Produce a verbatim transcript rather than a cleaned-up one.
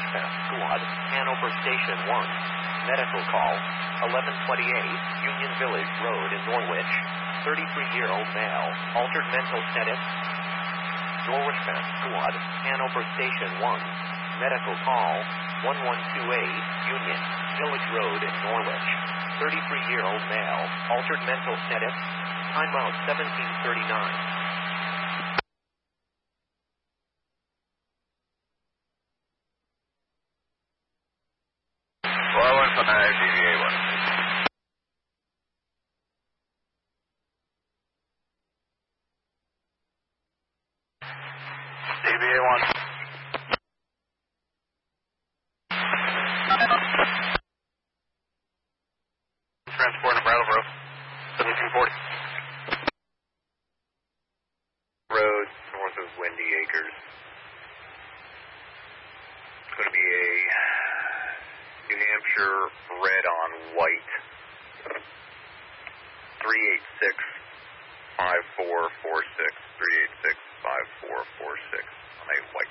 Northwest Squad, Hanover Station one. Medical call, eleven twenty-eight, Union Village Road in Norwich. thirty-three-year-old male, altered mental status. Norwich Squad, Hanover Station one. Medical call, one one two eight, Union Village Road in Norwich. thirty-three-year-old male, altered mental status. Timeout seventeen thirty-nine. four one five, D V A one. D V A one. Transport in Brattleboro, seventeen forty. Road, north of Windy Acres. It's going to be a New Hampshire red on white. three eight six, five four four six. three eight six, five four four six on a white.